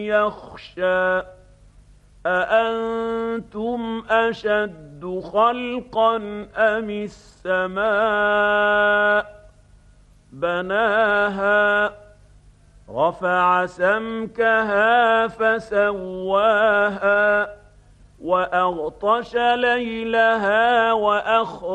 يخشى أأنتم أشد خلقا أم السماء بناها رفع سمكها فسواها وأغطش ليلها وأخرج